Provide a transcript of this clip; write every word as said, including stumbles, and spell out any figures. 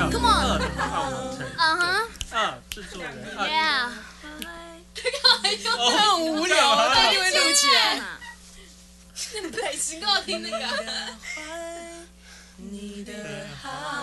Come on， 嗯哼， 啊，制作人 Yeah， 他很无聊啊，他就会录起来。 那很开心，跟我听那个。 你的好。